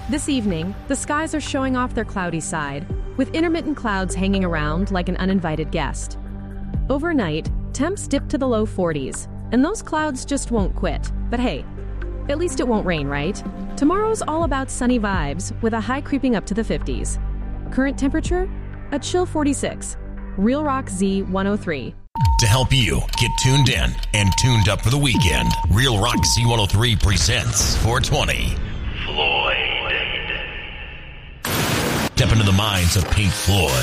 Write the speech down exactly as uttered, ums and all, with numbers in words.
This evening, the skies are showing off their cloudy side, with intermittent clouds hanging around like an uninvited guest. Overnight, temps dip to the low forties, and those clouds just won't quit. But hey, at least it won't rain, right? Tomorrow's all about sunny vibes, with a high creeping up to the fifties. Current temperature? A chill forty-six. Real Rock Z one oh three. To help you get tuned in and tuned up for the weekend, Real Rock Z one oh three presents four twenty. Floyd. Step into the minds of Pink Floyd.